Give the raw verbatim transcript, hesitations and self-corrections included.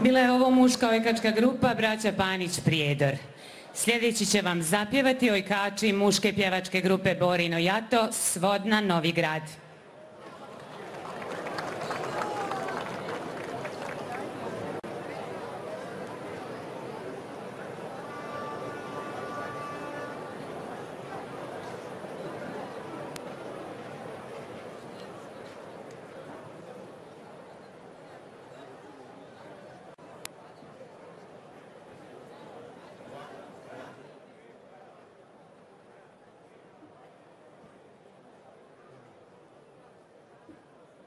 Bila je ovo muška ojkačka grupa braća Panić Prijedor. Sljedeći će vam zapjevati ojkači muške pjevačke grupe Borino Jato, Svodna Novi Grad.